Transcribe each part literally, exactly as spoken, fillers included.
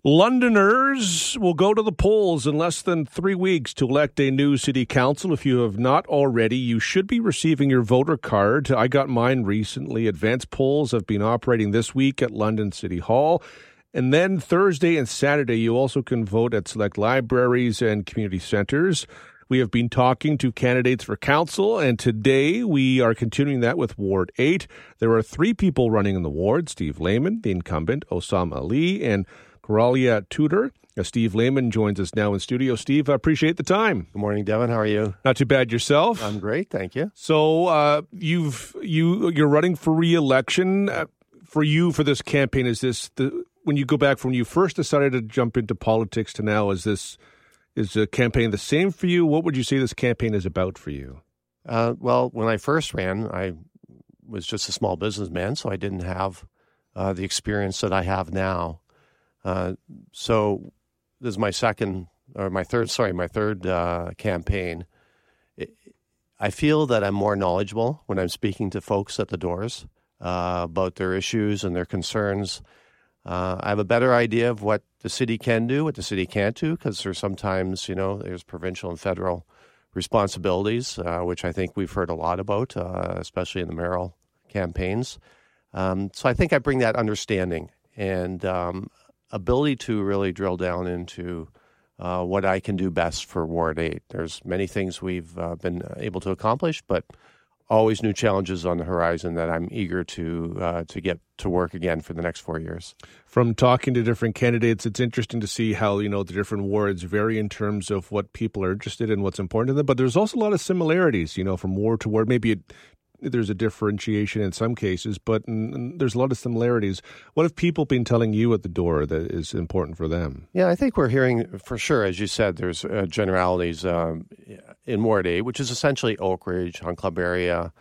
Londoners will go to the polls in less than three weeks to elect a new city council. If you have not already, you should be receiving your voter card. I got mine recently. Advance polls have been operating this week at London City Hall. And then Thursday and Saturday, you also can vote at select libraries and community centres. We have been talking to candidates for council, and today we are continuing that with Ward eight. There are three people running in the ward: Steve Lehman, the incumbent, Osam Ali, and Coralia Tudor. Uh, Steve Lehman joins us now in studio. Steve, I appreciate the time. Good morning, Devin. How are you? Not too bad yourself. I'm great, thank you. So uh, you've you you're running for re-election. Uh, for you, for this campaign, is this the when you go back from when you first decided to jump into politics to now? Is this is the campaign the same for you? What would you say this campaign is about for you? Uh, well, when I first ran, I was just a small businessman, so I didn't have uh, the experience that I have now. Uh, so this is my second or my third, sorry, my third uh, campaign. It, I feel that I'm more knowledgeable when I'm speaking to folks at the doors uh, about their issues and their concerns. Uh, I have a better idea of what the city can do, what the city can't do, because there's sometimes, you know, there's provincial and federal responsibilities, uh, which I think we've heard a lot about, uh, especially in the mayoral campaigns. Um, so I think I bring that understanding and um, ability to really drill down into uh, what I can do best for Ward eight. There's many things we've uh, been able to accomplish, but always new challenges on the horizon that I'm eager to uh, to get to work again for the next four years. From talking to different candidates, it's interesting to see how, you know, the different wards vary in terms of what people are interested in, what's important to them. But there's also a lot of similarities, you know, from ward to ward. Maybe it there's a differentiation in some cases, but n- there's a lot of similarities. What have people been telling you at the door that is important for them? Yeah, I think we're hearing, for sure, as you said, there's uh, generalities um, in Ward eight, which is essentially Oak Ridge, Hunt Club area,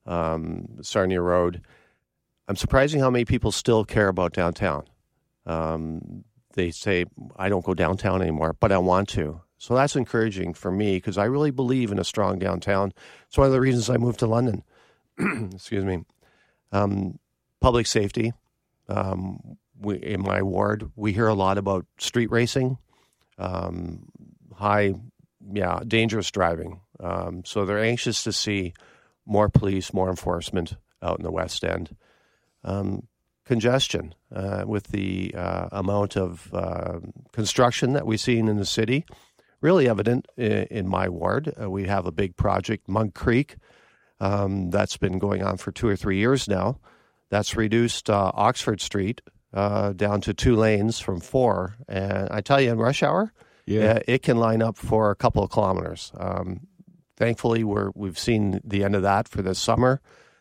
um, Sarnia Road. I'm surprising how many people still care about downtown. Um, they say, I don't go downtown anymore, but I want to. So that's encouraging for me because I really believe in a strong downtown. It's one of the reasons I moved to London. Excuse me. Um, public safety. Um, we, in my ward, we hear a lot about street racing, um, high, yeah, dangerous driving. Um, so they're anxious to see more police, more enforcement out in the West End. Um, congestion uh, with the uh, amount of uh, construction that we've seen in the city, really evident in, in my ward. Uh, we have a big project, Monk Creek. Um, that's been going on for two or three years now. That's reduced uh, Oxford Street uh, down to two lanes from four. And I tell you, in rush hour, yeah. uh, it can line up for a couple of kilometers. Um, thankfully, we're, we've seen the end of that for this summer.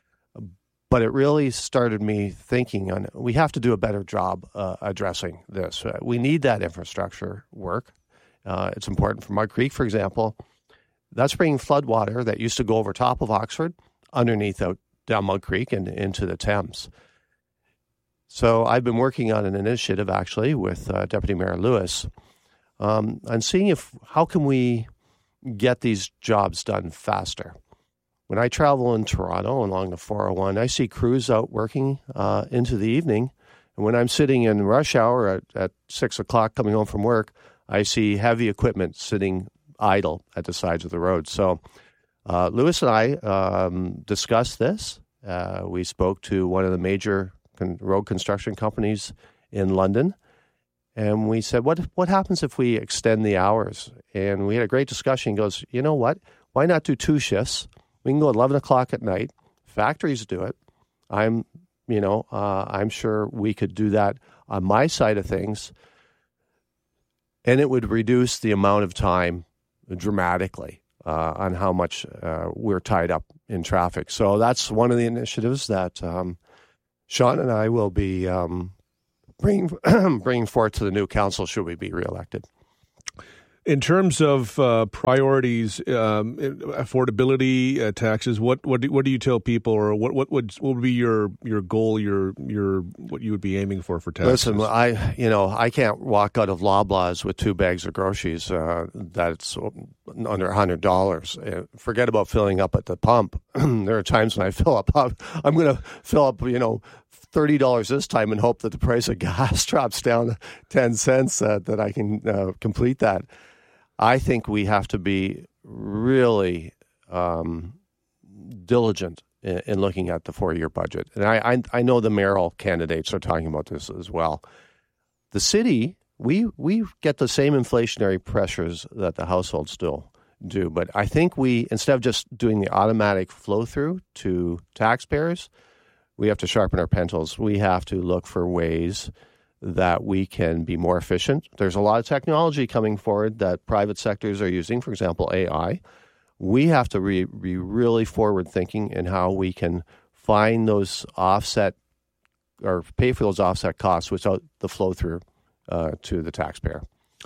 But it really started me thinking on we have to do a better job uh, addressing this. Uh, we need that infrastructure work. Uh, it's important for Mud Creek, for example. That's bringing floodwater that used to go over top of Oxford underneath out down Mud Creek and into the Thames. So I've been working on an initiative actually with uh, Deputy Mayor Lewis um, on seeing if how can we get these jobs done faster. When I travel in Toronto along the four oh one, I see crews out working uh, into the evening. And when I'm sitting in rush hour at, at six o'clock coming home from work, I see heavy equipment sitting idle at the sides of the road. So uh, Lewis and I um, discussed this. Uh, we spoke to one of the major con- road construction companies in London. And we said, what what happens if we extend the hours? And we had a great discussion. He goes, you know what? Why not do two shifts? We can go at eleven o'clock at night. Factories do it. I'm, you know, uh, I'm sure we could do that on my side of things. And it would reduce the amount of time dramatically uh, on how much uh, we're tied up in traffic. So that's one of the initiatives that um, Sean and I will be um, bringing, bringing forth to the new council should we be reelected. In terms of uh, priorities, um, affordability, uh, taxes, what what do, what do you tell people, or what what would what would be your your goal, your your what you would be aiming for for taxes? Listen, I you know I can't walk out of Loblaws with two bags of groceries uh, that's under a hundred dollars. Forget about filling up at the pump. There are times when I fill up. I'm going to fill up, you know, thirty dollars this time and hope that the price of gas drops down to ten cents uh, that I can uh, complete that. I think we have to be really um, diligent in, in looking at the four-year budget. And I, I, I know the mayoral candidates are talking about this as well. The city, we we get the same inflationary pressures that the households do. do. But I think we, instead of just doing the automatic flow-through to taxpayers, we have to sharpen our pencils. We have to look for ways that we can be more efficient. There's a lot of technology coming forward that private sectors are using, for example, A I. We have to re- be really forward-thinking in how we can find those offset or pay for those offset costs without the flow-through uh, to the taxpayer.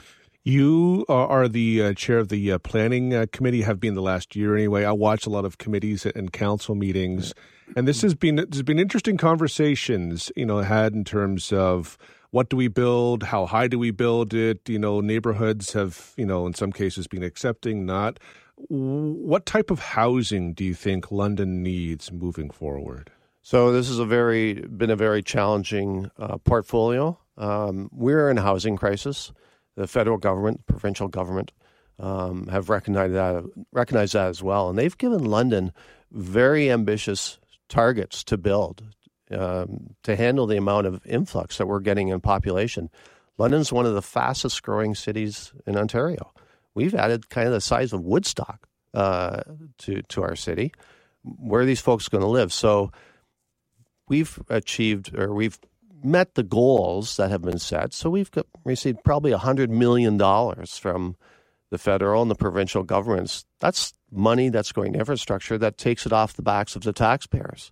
You are the uh, chair of the uh, planning uh, committee, have been the last year anyway. I watch a lot of committees and council meetings, and this has been there's been interesting conversations, you know, had in terms of what do we build, how high do we build it. You know, neighborhoods have, you know, in some cases been accepting, not. What type of housing do you think London needs moving forward? So this has a very been a very challenging uh, portfolio. Um, we're in a housing crisis. The federal government, provincial government, um, have recognized that, recognized that as well. And they've given London very ambitious targets to build um, to handle the amount of influx that we're getting in population. London's one of the fastest growing cities in Ontario. We've added kind of the size of Woodstock uh, to, to our city. Where are these folks going to live? So we've achieved, or we've met the goals that have been set. So we've got, received probably one hundred million dollars from the federal and the provincial governments. That's money that's going to infrastructure that takes it off the backs of the taxpayers.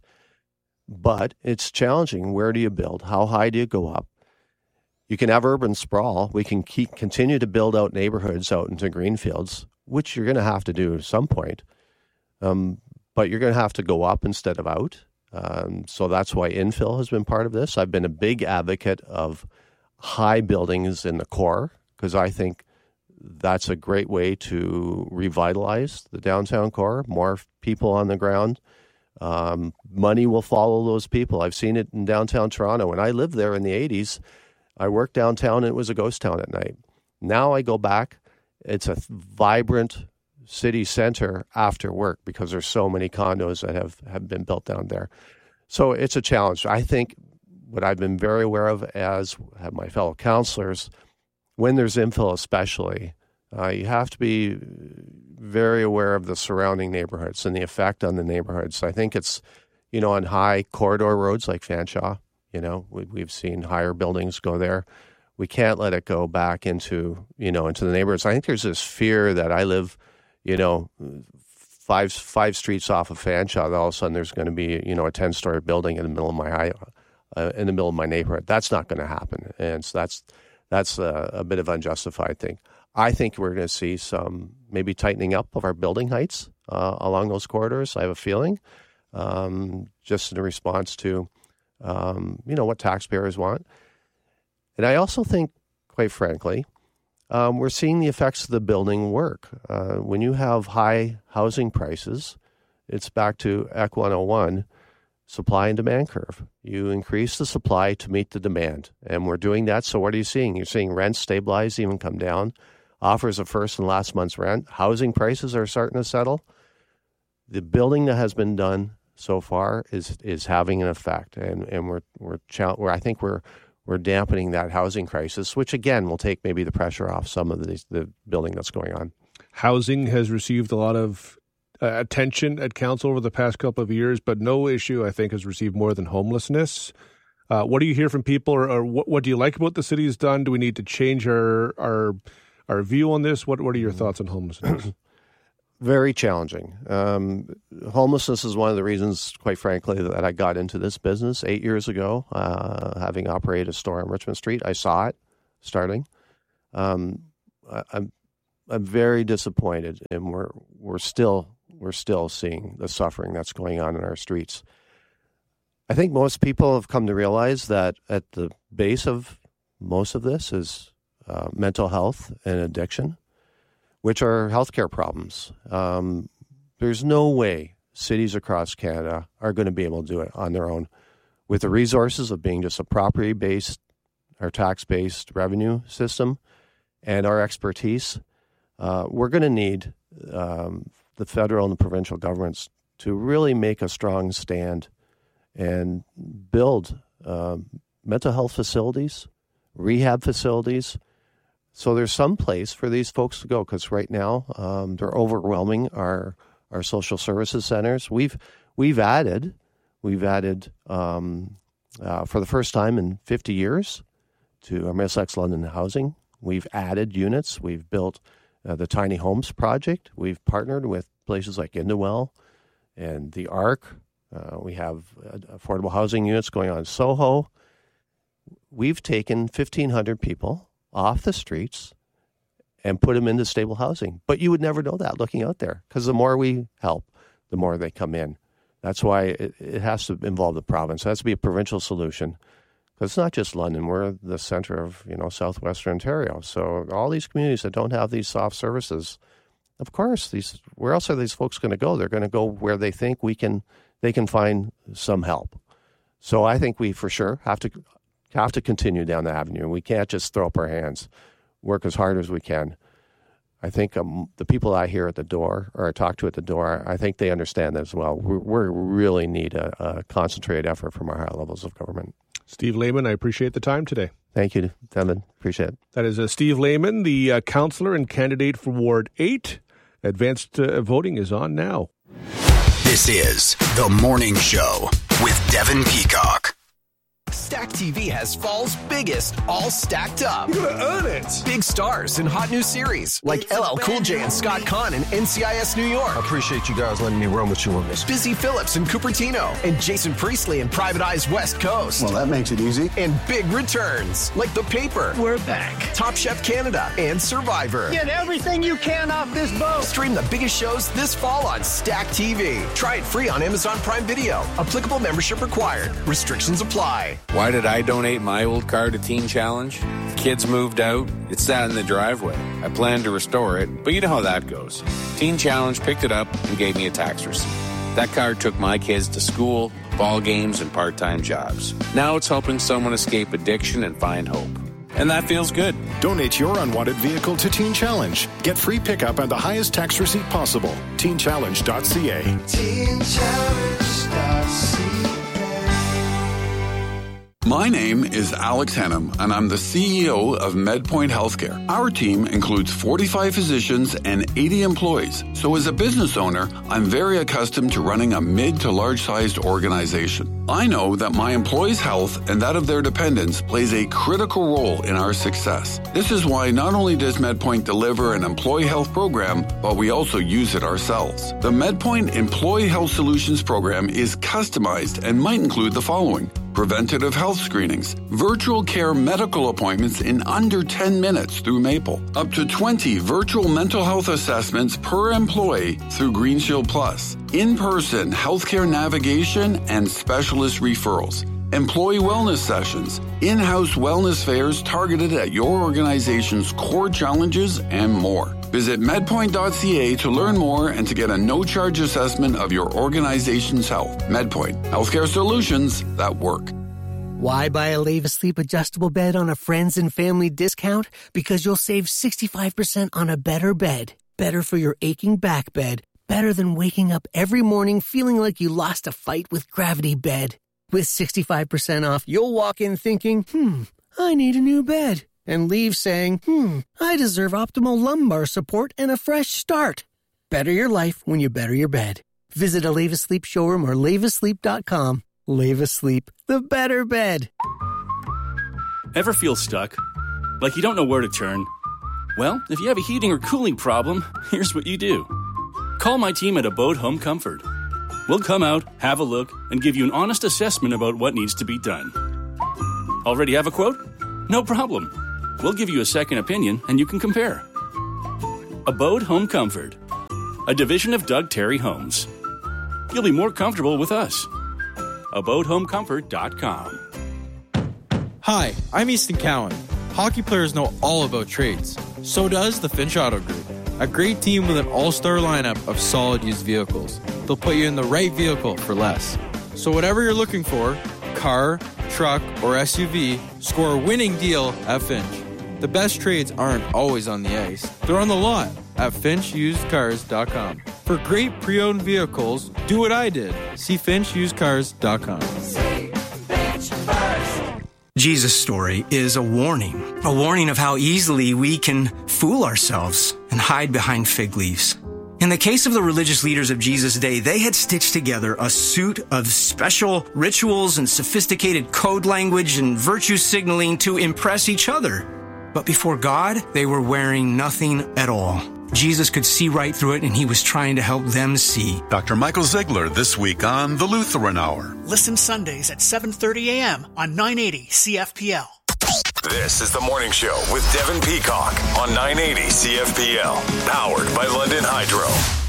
But it's challenging. Where do you build? How high do you go up? You can have urban sprawl. We can keep continue to build out neighborhoods out into greenfields, which you're going to have to do at some point. Um, but you're going to have to go up instead of out. Um, so that's why infill has been part of this. I've been a big advocate of high buildings in the core because I think that's a great way to revitalize the downtown core, more people on the ground. Um, money will follow those people. I've seen it in downtown Toronto. When I lived there in the eighties, I worked downtown and it was a ghost town at night. Now I go back, it's a vibrant city center after work because there's so many condos that have, have been built down there. So it's a challenge. I think what I've been very aware of, as have my fellow councillors, when there's infill especially, uh, you have to be very aware of the surrounding neighborhoods and the effect on the neighborhoods. I think it's, you know, on high corridor roads like Fanshawe, you know, we, we've seen higher buildings go there. We can't let it go back into, you know, into the neighborhoods. I think there's this fear that I live, you know, five five streets off of Fanshawe, all of a sudden there's going to be, you know, a ten-story building in the middle of my uh, in the middle of my neighborhood. That's not going to happen, and so that's that's a, a bit of unjustified thing. I think we're going to see some maybe tightening up of our building heights uh, along those corridors. I have a feeling, um, just in response to, um, you know, what taxpayers want, and I also think, quite frankly, Um, we're seeing the effects of the building work. Uh, when you have high housing prices, it's back to E C one oh one, supply and demand curve. You increase the supply to meet the demand, and we're doing that. So what are you seeing? You're seeing rents stabilize, even come down, offers of first and last month's rent. Housing prices are starting to settle. The building that has been done so far is is having an effect, and and we're we're, we're I think we're We're dampening that housing crisis, which again will take maybe the pressure off some of the, the building that's going on. Housing has received a lot of uh, attention at council over the past couple of years, but no issue, I think, has received more than homelessness. Uh, what do you hear from people, or, or what, what do you like about the city has done? Do we need to change our our our view on this? What What are your thoughts on homelessness? Very challenging. Um, homelessness is one of the reasons, quite frankly, that I got into this business eight years ago, uh, having operated a store on Richmond Street. I saw it starting. Um, I, I'm I'm very disappointed, and we're we're still we're still seeing the suffering that's going on in our streets. I think most people have come to realize that at the base of most of this is uh, mental health and addiction, which are healthcare problems. Um, there's no way cities across Canada are going to be able to do it on their own with the resources of being just a property-based or tax-based revenue system and our expertise, uh, we're going to need um, the federal and the provincial governments to really make a strong stand and build uh, mental health facilities, rehab facilities. So there's some place for these folks to go, because right now um, they're overwhelming our our social services centers. We've we've added we've added um, uh, for the first time in fifty years to our Middlesex London Housing. We've added units. We've built uh, the Tiny Homes Project. We've partnered with places like Indowell and the Arc. Uh, we have uh, affordable housing units going on in Soho. We've taken fifteen hundred people off the streets and put them into stable housing. But you would never know that looking out there, because the more we help, the more they come in. That's why it, it has to involve the province. It has to be a provincial solution, because it's not just London. We're the center of, you know, southwestern Ontario. So all these communities that don't have these soft services, of course, these where else are these folks going to go? They're going to go where they think we can they can find some help. So I think we for sure have to have to continue down the avenue. We can't just throw up our hands, work as hard as we can. I think um, the people I hear at the door or I talk to at the door, I think they understand that as well. We we really need a, a concentrated effort from our higher levels of government. Steve Lehman, I appreciate the time today. Thank you, Devin. Appreciate it. That is uh, Steve Lehman, the uh, councillor and candidate for Ward eight. Advanced uh, voting is on now. This is The Morning Show with Devin Peacock. Stack T V has fall's biggest, all stacked up. You're gonna earn it. Big stars in hot new series like L L Cool J and Scott Conn in N C I S New York. I appreciate you guys letting me run with you on this. Busy Phillips in Cupertino and Jason Priestley in Private Eyes West Coast. Well, that makes it easy. And big returns like The Paper. We're back. Top Chef Canada and Survivor. Get everything you can off this boat. Stream the biggest shows this fall on Stack T V. Try it free on Amazon Prime Video. Applicable membership required. Restrictions apply. Why did I donate my old car to Teen Challenge? Kids moved out. It sat in the driveway. I planned to restore it, but you know how that goes. Teen Challenge picked it up and gave me a tax receipt. That car took my kids to school, ball games, and part-time jobs. Now it's helping someone escape addiction and find hope. And that feels good. Donate your unwanted vehicle to Teen Challenge. Get free pickup and the highest tax receipt possible. teen challenge dot c a. teen challenge dot c a. My name is Alex Hennum, and I'm the C E O of MedPoint Healthcare. Our team includes forty-five physicians and eighty employees. So as a business owner, I'm very accustomed to running a mid to large-sized organization. I know that my employees' health and that of their dependents plays a critical role in our success. This is why not only does MedPoint deliver an employee health program, but we also use it ourselves. The MedPoint Employee Health Solutions program is customized and might include the following: preventative health screenings, virtual care medical appointments in under ten minutes through Maple, up to twenty virtual mental health assessments per employee through Green Shield Plus, in-person healthcare navigation and specialist referrals, employee wellness sessions, in-house wellness fairs targeted at your organization's core challenges, and more. Visit medpoint dot c a to learn more and to get a no-charge assessment of your organization's health. MedPoint, healthcare solutions that work. Why buy a Leva Sleep adjustable bed on a friends and family discount? Because you'll save sixty-five percent on a better bed. Better for your aching back bed. Better than waking up every morning feeling like you lost a fight with Gravity Bed. With sixty-five percent off, you'll walk in thinking, hmm, I need a new bed. And leave saying, hmm, I deserve optimal lumbar support and a fresh start. Better your life when you better your bed. Visit a Leva Sleep showroom or leva sleep dot com. Leva Sleep, the better bed. Ever feel stuck? Like you don't know where to turn? Well, if you have a heating or cooling problem, here's what you do. Call my team at Abode Home Comfort. We'll come out, have a look, and give you an honest assessment about what needs to be done. Already have a quote? No problem. We'll give you a second opinion, and you can compare. Abode Home Comfort, a division of Doug Terry Homes. You'll be more comfortable with us. abode home comfort dot com. Hi, I'm Easton Cowan. Hockey players know all about trades. So does the Finch Auto Group, a great team with an all-star lineup of solid used vehicles. They'll put you in the right vehicle for less. So whatever you're looking for, car, truck, or S U V, score a winning deal at Finch. The best trades aren't always on the ice. They're on the lot at finch used cars dot com. For great pre-owned vehicles, do what I did. See finch used cars dot com. Jesus' story is a warning, a warning of how easily we can fool ourselves and hide behind fig leaves. In the case of the religious leaders of Jesus' day, they had stitched together a suit of special rituals and sophisticated code language and virtue signaling to impress each other. But before God, they were wearing nothing at all. Jesus could see right through it, and he was trying to help them see. Doctor Michael Ziegler this week on The Lutheran Hour. Listen Sundays at seven thirty a.m. on nine eighty C F P L. This is The Morning Show with Devin Peacock on nine eighty C F P L. Powered by London Hydro.